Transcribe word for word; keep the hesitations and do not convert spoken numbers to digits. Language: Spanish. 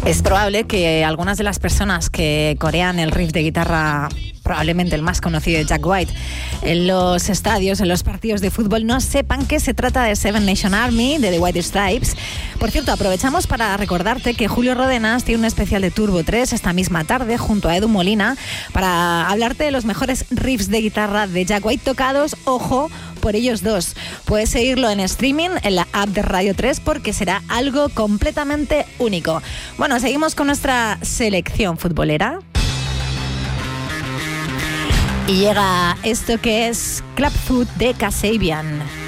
Es probable que algunas de las personas que corean el riff de guitarra, probablemente el más conocido de Jack White, en los estadios, en los partidos de fútbol, no sepan que se trata de Seven Nation Army, de The White Stripes. Por cierto, aprovechamos para recordarte que Julio Rodenas tiene un especial de Turbo tres esta misma tarde junto a Edu Molina para hablarte de los mejores riffs de guitarra de Jack White tocados, ojo, por ellos dos. Puedes seguirlo en streaming en la app de Radio tres porque será algo completamente único. Bueno, seguimos con nuestra selección futbolera. Y llega esto que es Clubfoot de Kasabian.